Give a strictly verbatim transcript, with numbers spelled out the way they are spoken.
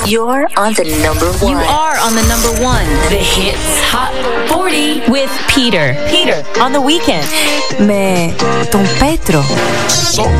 You're on the number one. You are on the number one. The Hits Hot forty with Peter. Peter on the weekend. Mais ton Petro.